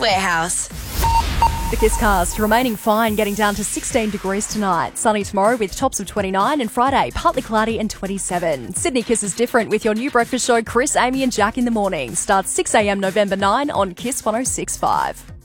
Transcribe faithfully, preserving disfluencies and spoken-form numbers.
Warehouse. The Kiss cast remaining fine, getting down to sixteen degrees tonight. Sunny tomorrow with tops of twenty-nine, and Friday partly cloudy and twenty-seven. Sydney Kiss is different with your new breakfast show, Chris, Amy and Jack in the morning. Starts six a.m. November ninth on Kiss one oh six point five.